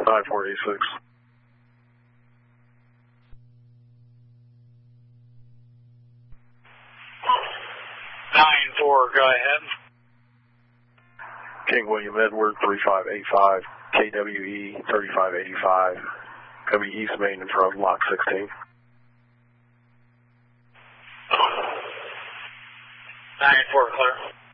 9486. 9-4, go ahead. King William Edward 3585, KWE 3585, gonna be East Main in front of Lock 16. 9-4, clear.